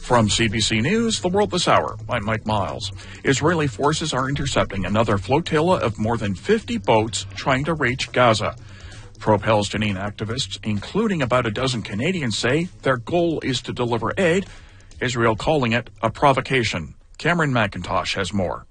From CBC News, The World This Hour, I'm Mike Miles. Israeli forces are intercepting another flotilla of more than 50 boats trying to reach Gaza. Pro-Palestinian activists, including about a dozen Canadians, say their goal is to deliver aid, Israel calling it a provocation. Cameron McIntosh has more.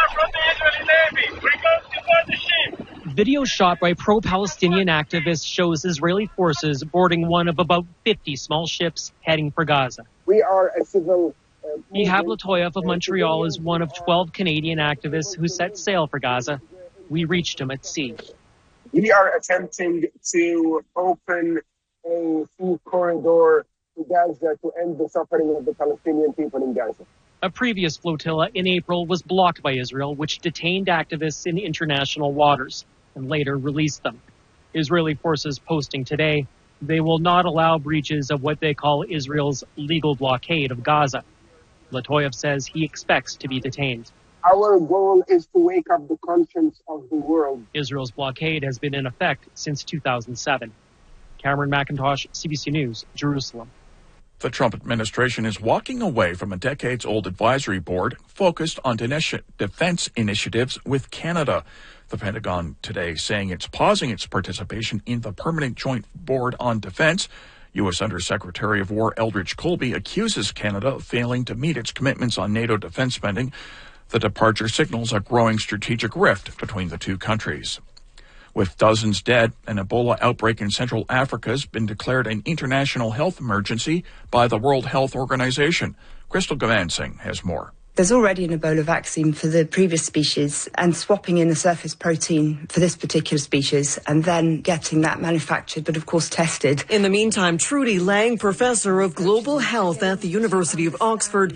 Video shot by pro-Palestinian activists shows Israeli forces boarding one of about 50 small ships heading for Gaza. We are a civil... Ihab Latoyev of Montreal is one of 12 Canadian activists who set sail for Gaza. We reached him at sea. We are attempting to open a sea corridor to Gaza to end the suffering of the Palestinian people in Gaza. A previous flotilla in April was blocked by Israel, which detained activists in international waters and later released them. Israeli forces posting today they will not allow breaches of what they call Israel's legal blockade of Gaza. Latoyev says he expects to be detained. Our goal is to wake up the conscience of the world. Israel's blockade has been in effect since 2007. Cameron McIntosh, CBC News, Jerusalem. The Trump administration is walking away from a decades-old advisory board focused on defense initiatives with Canada. The Pentagon today saying it's pausing its participation in the Permanent Joint Board on Defense. U.S. Undersecretary of War Eldridge Colby accuses Canada of failing to meet its commitments on NATO defense spending. The departure signals a growing strategic rift between the two countries. With dozens dead, an Ebola outbreak in Central Africa has been declared an international health emergency by the World Health Organization. Crystal Gavansing has more. There's already an Ebola vaccine for the previous species, and swapping in the surface protein for this particular species and then getting that manufactured, but of course tested. In the meantime, Trudy Lang, professor of global health at the University of Oxford,